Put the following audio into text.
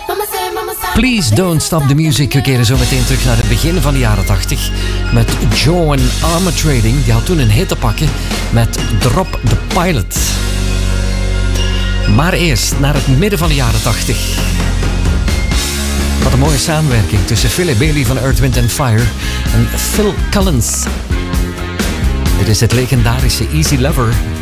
Please Don't Stop the Music. We keren zo meteen terug naar het begin van de jaren 80 met Joe en Armor Trading. Die had toen een hit te pakken met Drop the Pilot. Maar eerst naar het midden van de jaren 80. Wat een mooie samenwerking tussen Philip Bailey van Earth, Wind & Fire en Phil Collins. Dit is het legendarische Easy Lover